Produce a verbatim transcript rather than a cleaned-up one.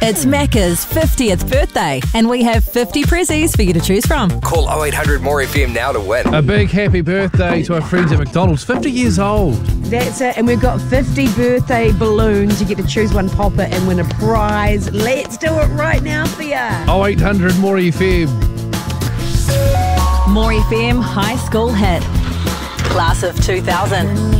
It's Macca's fiftieth birthday, and we have fifty prezzies for you to choose from. Call oh eight hundred more F M now to win. A big happy birthday to our friends at McDonald's, fifty years old. That's it, and we've got fifty birthday balloons. You get to choose one, pop it, and win a prize. Let's do it right now for you. oh eight hundred more F M. More F M High School Hit. Class of two thousand.